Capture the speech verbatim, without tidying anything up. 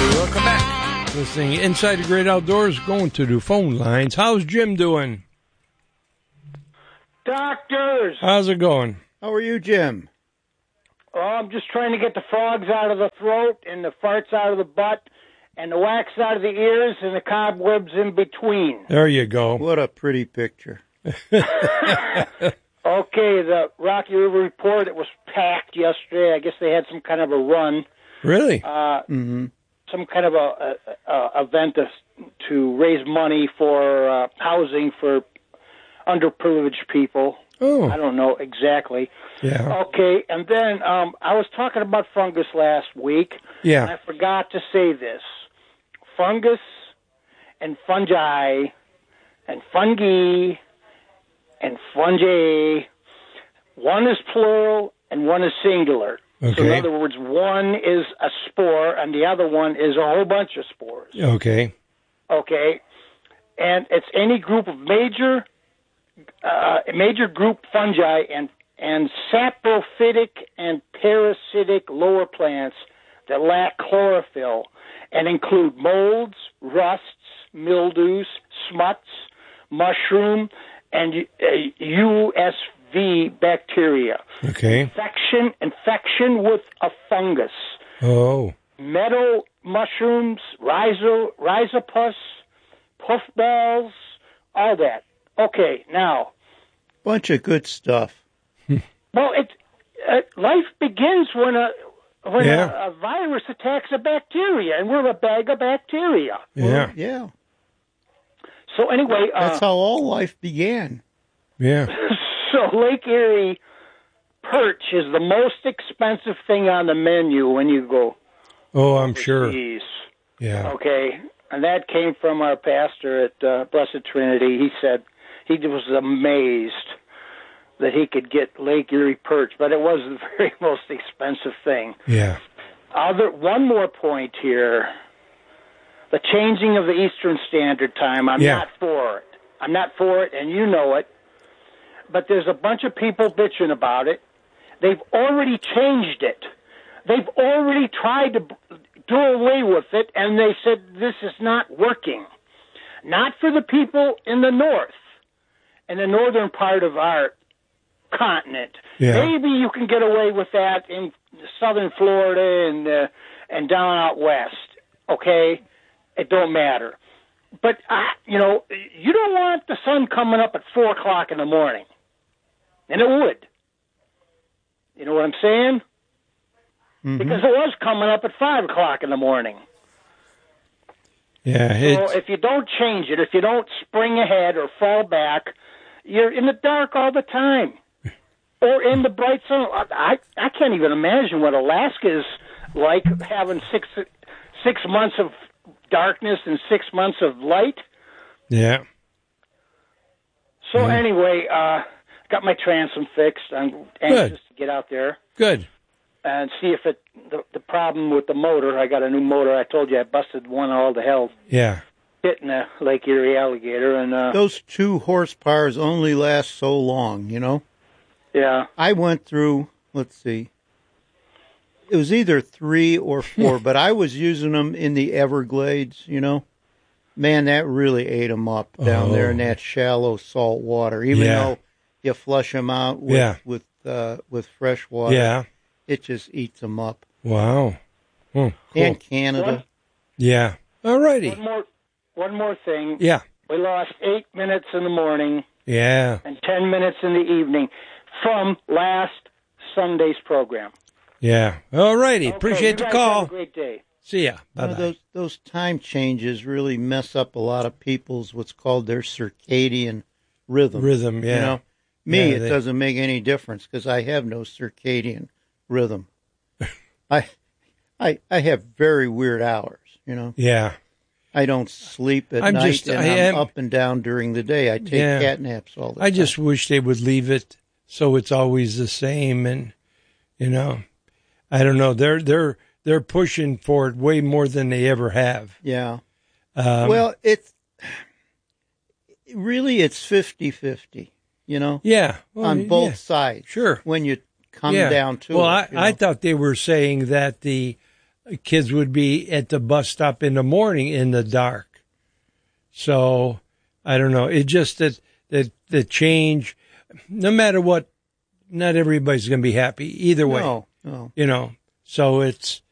Welcome back. Listening Inside the Great Outdoors, going to the phone lines. How's Jim doing? Doctors! How's it going? How are you, Jim? Oh, I'm just trying to get the frogs out of the throat and the farts out of the butt and the wax out of the ears and the cobwebs in between. There you go. What a pretty picture. Okay, the Rocky River Report, it was packed yesterday. I guess they had some kind of a run. Really? Uh, Mm-hmm. Some kind of a, a, a event to, to raise money for uh, housing for underprivileged people. Oh. I don't know exactly. Yeah. Okay, and then um, I was talking about fungus last week. Yeah. And I forgot to say this. Fungus and fungi and fungi and fungi, one is plural and one is singular. Okay. So in other words, one is a spore and the other one is a whole bunch of spores. Okay. Okay. And it's any group of major uh, major group fungi and, and saprophytic and parasitic lower plants that lack chlorophyll and include molds, rusts, mildews, smuts, mushroom, and uh, U S V bacteria. Okay. Infection, infection with a fungus. Oh. Meadow mushrooms, rhizo, rhizopus, puffballs, all that. Okay, now. Bunch of good stuff. Well, it uh, life begins when a when Yeah. a, a virus attacks a bacteria, and we're a bag of bacteria. Yeah. Yeah. So anyway, uh, That's how all life began. Yeah. so Lake Erie perch is the most expensive thing on the menu when you go. Oh, I'm sure. Geez. Yeah. Okay, and that came from our pastor at uh, Blessed Trinity. He said he was amazed that he could get Lake Erie perch, but it was the very most expensive thing. Yeah. Other one more point here: the changing of the Eastern Standard Time. I'm Yeah. not for it. I'm not for it, and you know it. But there's a bunch of people bitching about it. They've already changed it. They've already tried to do away with it, and they said this is not working. Not for the people in the north, in the northern part of our continent. Yeah. Maybe you can get away with that in southern Florida and uh, and down out west. Okay, it don't matter. But uh, you know, you don't want the sun coming up at four o'clock in the morning, and it would. You know what I'm saying? Mm-hmm. Because it was coming up at five o'clock in the morning. Yeah. It's, So if you don't change it, if you don't spring ahead or fall back, you're in the dark all the time. Or in the bright sun. I I can't even imagine what Alaska is like, having six six months of darkness and six months of light. yeah. So Yeah. anyway, uh, got my transom fixed. I'm anxious to get out there Good. and see if it the, the problem with the motor. I got a new motor. I told you I busted one all to hell Yeah. hitting a Lake Erie alligator, and uh, Those two horsepowers only last so long, you know? yeah. I went through, let's see, it was either three or four, but I was using them in the Everglades, you know? Man, that really ate them up down Oh. there in that shallow salt water. Even Yeah. though you flush them out with Yeah. with uh, with fresh water, Yeah. it just eats them up. Wow. Oh, cool. And Canada. One, Yeah. All righty. one more, one more thing. Yeah. We lost eight minutes in the morning Yeah. and ten minutes in the evening from last Sunday's program. Yeah. All righty. Okay, Appreciate you the guys call. Have a great day. See ya. You Bye know, bye. those those time changes really mess up a lot of people's what's called their circadian rhythm. Rhythm. Yeah. You know, me Yeah, it they- doesn't make any difference because I have no circadian rhythm. I, I I have very weird hours. You know, Yeah. I don't sleep at I'm night just- and I I'm am- up and down during the day. I take Yeah. cat naps all the I time. just wish they would leave it so it's always the same, and you know, I don't know. They're they're they're pushing for it way more than they ever have. yeah. Um, Well, it's really it's fifty-fifty, you know, yeah, well, on both yeah, sides. Sure. When you come Yeah. down to well, it. I, you I know. thought they were saying that the kids would be at the bus stop in the morning in the dark. So I don't know. It just that that the change, no matter what, not everybody's going to be happy either way. No, no. You know, so it's